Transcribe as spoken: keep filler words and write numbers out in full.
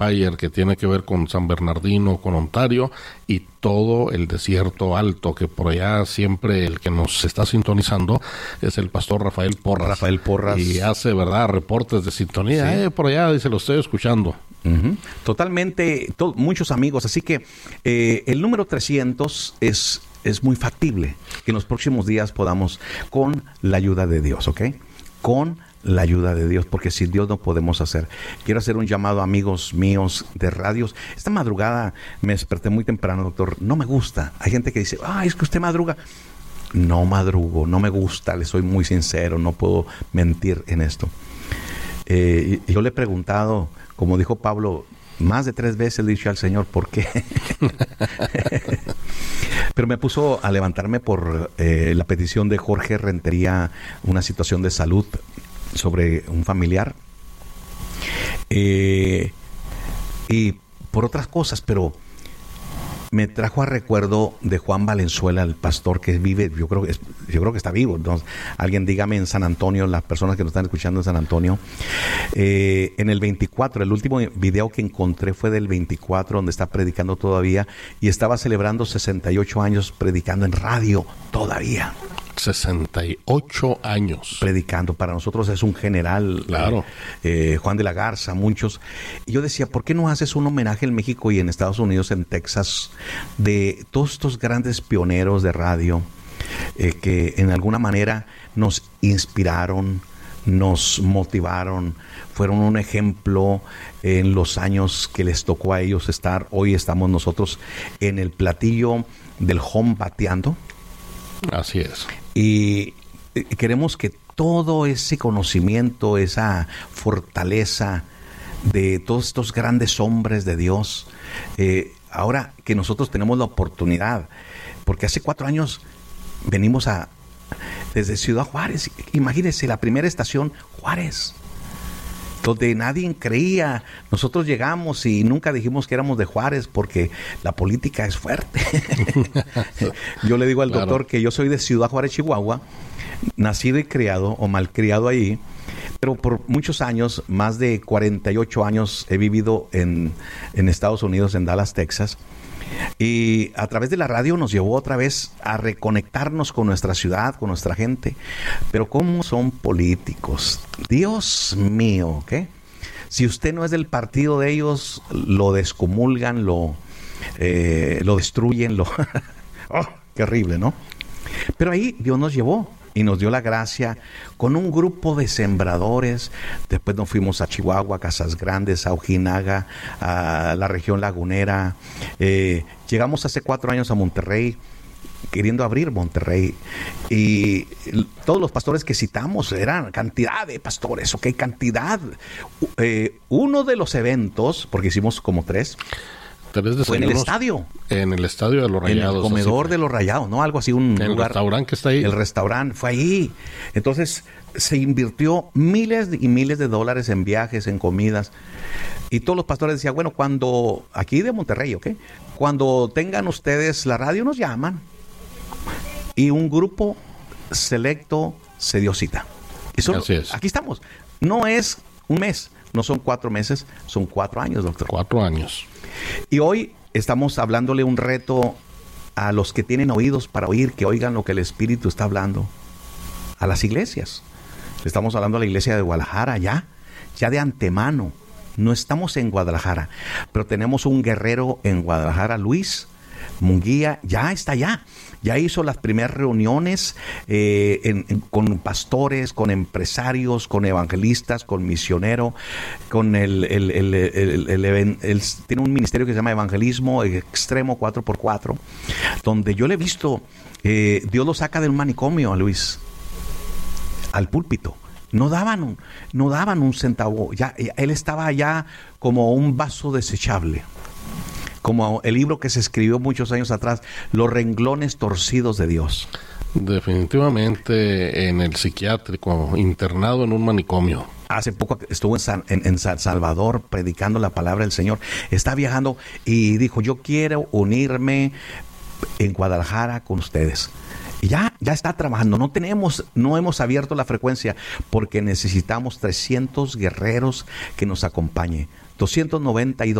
Empire, que tiene que ver con San Bernardino, con Ontario, y todo el desierto alto, que por allá siempre el que nos está sintonizando es el pastor Rafael Porras. Rafael Porras. Y hace, ¿verdad?, reportes de sintonía. Sí. Eh, por allá, dice, lo estoy escuchando. Uh-huh. Totalmente, to- muchos amigos. Así que eh, el número trescientos es, es muy factible que en los próximos días podamos, con la ayuda de Dios, ¿ok? Con la ayuda de Dios, porque sin Dios no podemos hacer. Quiero hacer un llamado a amigos míos de radios. Esta madrugada me desperté muy temprano, doctor. No me gusta. Hay gente que dice, ah, es que usted madruga. No madrugo, no me gusta, le soy muy sincero, no puedo mentir en esto. Eh, y yo le he preguntado, como dijo Pablo, más de tres veces le he dicho al Señor, ¿por qué? Pero me puso a levantarme por eh, la petición de Jorge Rentería, una situación de salud sobre un familiar. Eh, y por otras cosas, pero me trajo a recuerdo de Juan Valenzuela, el pastor que vive, yo creo que, es, yo creo que está vivo. Entonces, alguien dígame en San Antonio, las personas que nos están escuchando en San Antonio, eh, en el veinticuatro, el último video que encontré fue del veinticuatro, donde está predicando todavía, y estaba celebrando sesenta y ocho años predicando en radio todavía. sesenta y ocho años. Predicando. Para nosotros es un general. Claro. Eh, Juan de la Garza, muchos. Y yo decía, ¿por qué no haces un homenaje en México y en Estados Unidos, en Texas, de todos estos grandes pioneros de radio eh, que en alguna manera nos inspiraron, nos motivaron, fueron un ejemplo en los años que les tocó a ellos estar? Hoy estamos nosotros en el platillo del home bateando. Así es. Y queremos que todo ese conocimiento, esa fortaleza de todos estos grandes hombres de Dios, eh, ahora que nosotros tenemos la oportunidad, porque hace cuatro años venimos a desde Ciudad Juárez, imagínense, la primera estación, Juárez, donde nadie creía. Nosotros llegamos y nunca dijimos que éramos de Juárez porque la política es fuerte. Yo le digo al claro. doctor que yo soy de Ciudad Juárez, Chihuahua, nacido y criado o malcriado ahí, pero por muchos años, más de cuarenta y ocho años he vivido en, en Estados Unidos, en Dallas, Texas. Y a través de la radio nos llevó otra vez a reconectarnos con nuestra ciudad, con nuestra gente. Pero ¿cómo son políticos? Dios mío, ¿qué? Si usted no es del partido de ellos, lo descomulgan, lo, eh, lo destruyen, lo... ¡Oh, qué horrible!, ¿no? Pero ahí Dios nos llevó y nos dio la gracia con un grupo de sembradores. Después nos fuimos a Chihuahua, a Casas Grandes, a Ojinaga, a la región lagunera. Eh, llegamos hace cuatro años a Monterrey, queriendo abrir Monterrey. Y todos los pastores que citamos eran cantidad de pastores, ok, cantidad. Eh, uno de los eventos, porque hicimos como tres, fue en el estadio. En el estadio de los Rayados. En el comedor de los Rayados, ¿no? Algo así, un el lugar. El restaurante que está ahí. El restaurante fue ahí. Entonces, se invirtió miles y miles de dólares en viajes, en comidas. Y todos los pastores decían, bueno, cuando, aquí de Monterrey, ¿ok? Cuando tengan ustedes la radio, nos llaman. Y un grupo selecto se dio cita. Y solo, así es. Aquí estamos. No es un mes, no son cuatro meses, son cuatro años, doctor. Cuatro años. Y hoy estamos hablándole un reto a los que tienen oídos para oír, que oigan lo que el Espíritu está hablando. A las iglesias. Estamos hablando a la iglesia de Guadalajara, ya, ya de antemano. No estamos en Guadalajara, pero tenemos un guerrero en Guadalajara, Luis Munguía, ya está allá. Ya hizo las primeras reuniones eh, en, en, con pastores, con empresarios, con evangelistas, con misioneros, con el, el, el, el, el, el, el tiene un ministerio que se llama Evangelismo Extremo cuatro por cuatro, donde yo le he visto, eh, Dios lo saca de un manicomio a Luis, al púlpito. No daban un, no daban un centavo, ya, él estaba allá como un vaso desechable. Como el libro que se escribió muchos años atrás, Los renglones torcidos de Dios. Definitivamente en el psiquiátrico, internado en un manicomio. Hace poco estuvo en San, en, en San Salvador predicando la palabra del Señor. Está viajando y dijo, yo quiero unirme en Guadalajara con ustedes. Y ya, ya está trabajando. No tenemos, no hemos abierto la frecuencia porque necesitamos trescientos guerreros que nos acompañen. doscientos noventa y dos